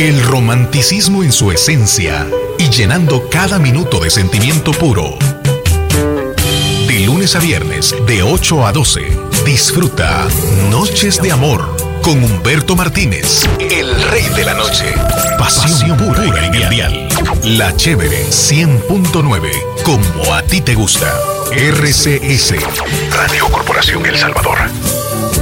El romanticismo en su esencia y llenando cada minuto de sentimiento puro. De lunes a viernes, de 8 a 12, disfruta Noches de Amor con Humberto Martínez, el rey de la noche. Pasión pura en el dial. La Chévere 100.9, como a ti te gusta. RCS, Radio Corporación El Salvador.